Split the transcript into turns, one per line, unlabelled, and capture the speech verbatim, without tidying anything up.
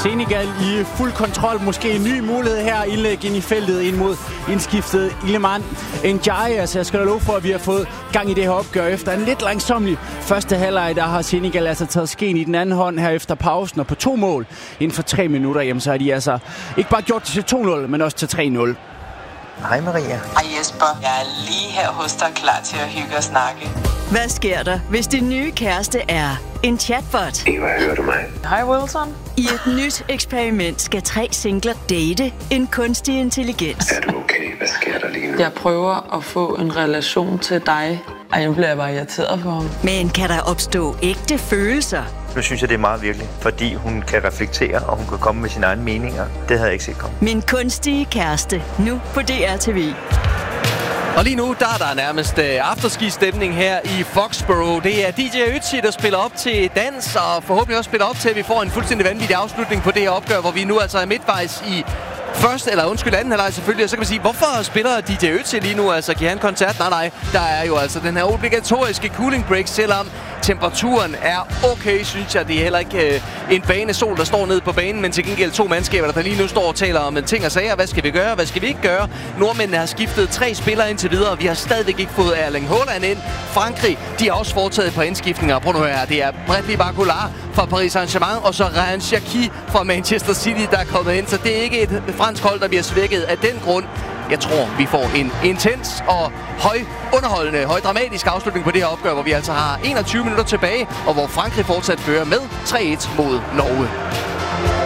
Senegal i fuld kontrol. Måske en ny mulighed her. Indlæg ind i feltet ind mod indskiftet Iliman Ndiaye. Altså, jeg skal da love for, at vi har fået gang i det her opgør. Efter en lidt langsomlig første halvleg, der har Senegal altså taget skeen i den anden hånd her efter pausen. Og på to mål inden for tre minutter, jamen, så har de altså ikke bare gjort det til to nul, men også til tre nul.
Hej Maria.
Hej Jesper. Jeg er lige her hos dig, klar til at hygge og snakke.
Hvad sker der, hvis din nye kæreste er en chatbot?
Eva, hører du mig?
Hej Wilson.
I et nyt eksperiment skal tre singler date en kunstig intelligens.
Er du okay? Hvad sker der lige nu?
Jeg prøver at få en relation til dig. Ej, nu bliver jeg bare irriteret på ham.
Men kan der opstå ægte følelser?
Nu synes jeg, det er meget virkelig, fordi hun kan reflektere, og hun kan komme med sine egne meninger. Det havde jeg ikke set komme.
Min kunstige kæreste, nu på D R T V.
Og lige nu, der er der nærmest uh, afterski-stemning her i Foxborough. Det er D J Ötzi, der spiller op til dans, og forhåbentlig også spiller op til, at vi får en fuldstændig vanvittig afslutning på det her opgør, hvor vi nu altså er midtvejs i første, eller undskyld, anden halvleg selvfølgelig. Og så kan man sige, hvorfor spiller D J Ötzi lige nu? Altså, giver han koncert? Nej, nej. Der er jo altså den her obligatoriske cooling break, selvom temperaturen er okay, synes jeg. Det er heller ikke øh, en banesol, der står nede på banen, men til gengæld to mandskaber, der lige nu står og taler om en ting og sager. Hvad skal vi gøre? Hvad skal vi ikke gøre? Nordmændene har skiftet tre spillere indtil videre, og vi har stadigvæk ikke fået Erling Haaland ind. Frankrig, de har også foretaget et par indskiftninger. Prøv nu her, det er Bradley Barcola fra Paris Saint-Germain, og så Ryan Cherki fra Manchester City, der er kommet ind. Så det er ikke et fransk hold, der bliver svækket af den grund. Jeg tror, vi får en intens og høj underholdende, høj dramatisk afslutning på det her opgør, hvor vi altså har enogtyve minutter tilbage, og hvor Frankrig fortsat fører med tre et mod Norge.